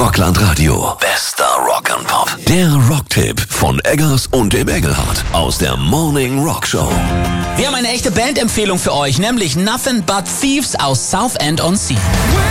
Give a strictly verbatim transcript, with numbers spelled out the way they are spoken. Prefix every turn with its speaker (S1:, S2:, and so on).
S1: Rockland Radio. Bester Rock and Pop. Der Rocktipp von Eggers und dem Engelhardt aus der Morning Rock Show.
S2: Wir haben eine echte Bandempfehlung für euch, nämlich Nothing But Thieves aus Southend on Sea.